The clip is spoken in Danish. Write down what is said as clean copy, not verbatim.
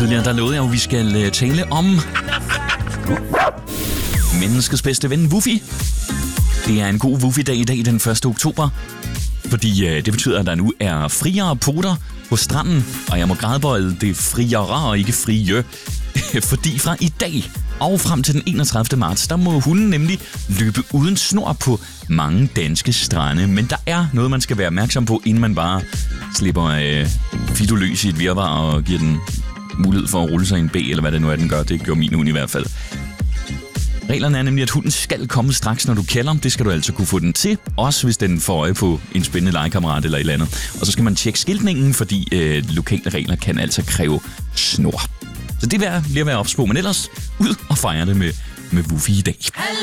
tidligere, der lovede jeg jo, at vi skal tale om menneskets bedste ven, Wuffy. Det er en god Wuffy-dag i dag, den 1. oktober. Fordi det betyder, at der nu er friere poter på stranden. Og jeg må gradbøje det friere og ikke frie. Fordi fra i dag og frem til den 31. marts, der må hunden nemlig løbe uden snor på mange danske strande. Men der er noget, man skal være opmærksom på, inden man bare slipper Fido løs i et virvar og giver den mulighed for at rulle sig i en B, eller hvad det nu er, den gør. Det gjorde min hund i hvert fald. Reglerne er nemlig, at hunden skal komme straks, når du kalder. Det skal du altså kunne få den til, også hvis den får øje på en spændende legekammerat eller et eller andet. Og så skal man tjekke skiltningen, fordi lokale regler kan altså kræve snor. Så det er lige at være ops på, men ellers ud og fejre det med Wuffy i dag.